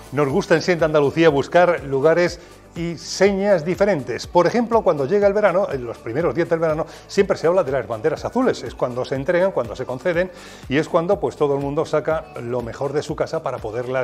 Nos gusta en Siente Andalucía buscar lugares y señas diferentes. Por ejemplo, cuando llega el verano, en los primeros días del verano, siempre se habla de las banderas azules. Es cuando se entregan, cuando se conceden y es cuando pues todo el mundo saca lo mejor de su casa para poderlas